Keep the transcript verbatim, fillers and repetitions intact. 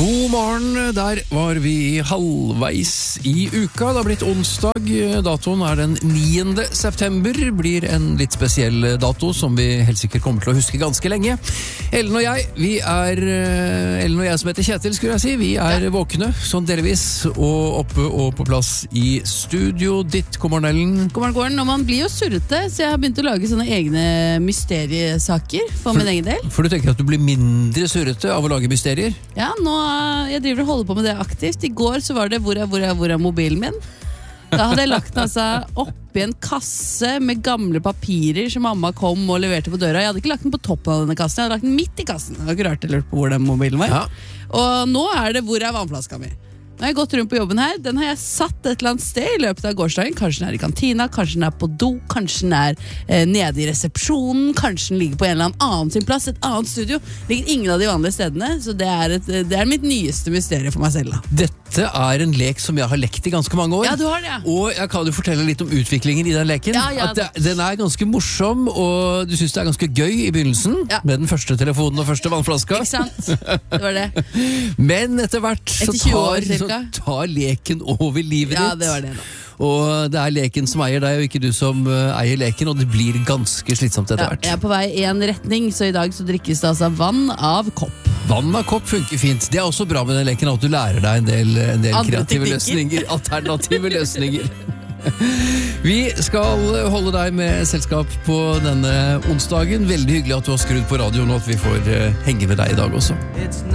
God morgen, der var vi halvveis i uka. Det har blitt onsdag, datoen er den niende september. Blir en litt spesiell dato som vi helt sikkert kommer til å huske ganske lenge. Ellen og jeg, vi er, Ellen og jeg som heter Kjetil, skulle jeg si, vi er ja. våkne, sånn delvis, og oppe og på plass i studio ditt. God morgen, Ellen. God morgen, Gordon. Og man blir jo surrete, så jeg har begynt å lage sånne egne mysteriesaker for, for min egen del. For du tenker at du blir mindre surete av å lage mysterier? Ja, nå jeg driver og holder på med det aktivt. I går så var det hvor er, hvor er, hvor er mobilen min? Da hadde jeg lagt den altså oppi en kasse med gamle papirer som mamma kom og leverte på døra. Jeg hadde ikke lagt den på toppen av denne kassen, jeg hadde lagt den midt i kassen. Det var ikke rart jeg lurte på hvor den mobilen var. Ja. Og nå er det hvor er vannflaska mi? Nå har jeg gått rundt på jobben her. Den har jeg satt et eller annet sted i løpet av gårsdagen. Kanskje den er i kantina, kanskje den er på do, kanskje den er eh, nede i resepsjonen, kanskje den ligger på en eller annen sin plass, et annet studio. Det ligger ingen av de vanlige stedene, så det er, et, det er mitt nyeste mysterie for meg selv. Da. Dette er en lek som jeg har lekt i ganske mange år. Ja, du har det, ja. Og jeg kan jo fortelle litt om utviklingen i den leken. Ja, ja, at det, den er ganske morsom, og du synes det er ganske gøy i begynnelsen, ja. med den første telefonen og første vannflaska. Ikke sant? Det var det. Men etter hvert så tar, år, så tar leken over livet ja, ditt. Det var det da. Og det er leken som eier deg, og ikke du som uh, eier leken, og det blir ganske slitsomt etter hvert. Ja, jeg er på vei i en retning, så i dag så drikkes det altså vann av kopp. Vann av kopp funker fint. Det er også bra med den leken, at du lærer deg en del, en del kreative teknikker. løsninger. Alternative løsninger. Vi skal holde deg med selskap på denne onsdagen. Veldig hyggelig at du har skrudd på radioen, og at vi får uh, henge med deg i dag også.